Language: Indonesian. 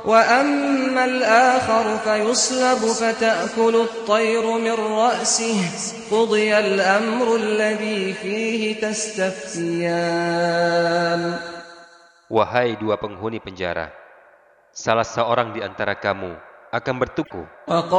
وأما الآخر فيصلب فتأكل الطير من رأسه قضي الأمر الذي فيه تستفتيان. Wahai dua penghuni penjara, salah seorang di antara kamu akan bertuku.